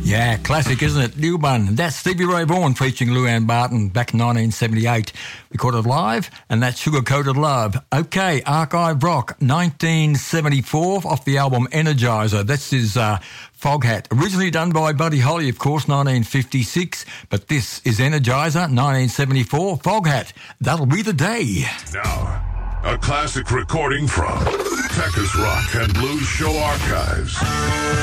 Yeah, classic, isn't it? New one. That's Stevie Ray Vaughan featuring Luann Barton back in 1978. Recorded live, and that's Sugar Coated Love. Okay, Archive Rock, 1974, off the album Energizer. This is Foghat. Originally done by Buddy Holly, of course, 1956. But this is Energizer, 1974, Foghat. That'll be the day. Now, a classic recording from Texas Rock and Blues Show Archives.